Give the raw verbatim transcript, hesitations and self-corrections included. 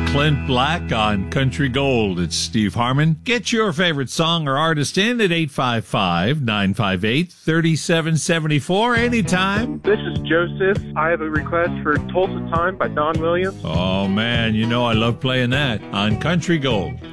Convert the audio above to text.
Clint Black on Country Gold. It's Steve Harmon. Get your favorite song or artist in at eight five five, nine five eight, three seven seven four anytime. This is Joseph. I have a request for Tulsa Time by Don Williams. Oh, man, you know I love playing that on Country Gold.